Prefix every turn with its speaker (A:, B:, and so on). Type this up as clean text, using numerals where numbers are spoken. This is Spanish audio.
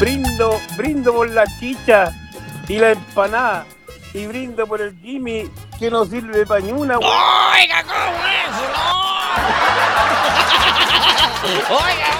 A: brindo por la chicha y la empanada. Y brindo por el Jimmy que no sirve pa' ni una, weón.
B: ¡Oiga, cómo es! ¡No! ¡Oiga!